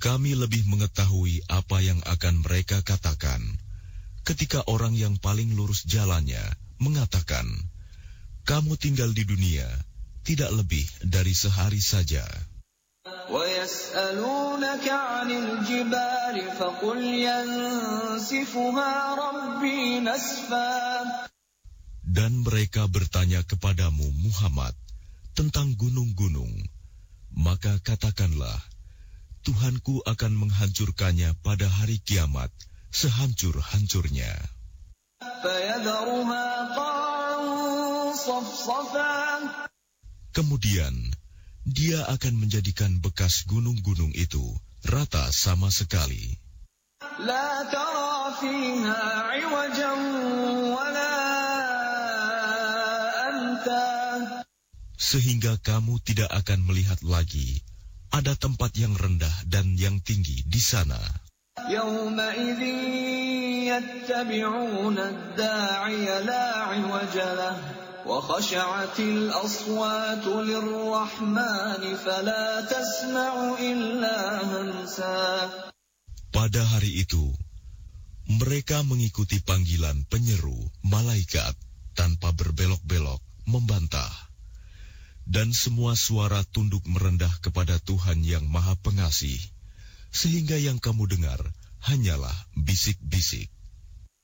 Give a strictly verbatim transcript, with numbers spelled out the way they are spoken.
Kami lebih mengetahui apa yang akan mereka katakan ketika orang yang paling lurus jalannya mengatakan, kamu tinggal di dunia tidak lebih dari sehari saja. وَيَسْأَلُونَكَ عَنِ الْجِبَالِ فَقُلْ يَنسِفُهَا رَبِّي نَسْفًا. Dan mereka bertanya kepadamu Muhammad tentang gunung-gunung, maka katakanlah, Tuhanku akan menghancurkannya pada hari kiamat sehancur-hancurnya. فَيَذَرُهَا قَاعًا صَفْصَفًا. Kemudian Dia akan menjadikan bekas gunung-gunung itu rata sama sekali. لَا تَرَى فِيهَا عِوَجًا وَلَا أَمْتًا. Sehingga kamu tidak akan melihat lagi ada tempat yang rendah dan yang tinggi di sana. يَوْمَئِذٍ يَتَّبِعُونَ الدَّاعِيَ لَا عِوَجَ لَهُ وَخَشَعَتِ الْأَصْوَاتُ لِلرَّحْمَنِ فَلَا تَسْمَعُ إِلَّا هَمْسًا. Pada hari itu, mereka mengikuti panggilan penyeru malaikat tanpa berbelok-belok, membantah. Dan semua suara tunduk merendah kepada Tuhan yang Maha Pengasih, sehingga yang kamu dengar hanyalah bisik-bisik.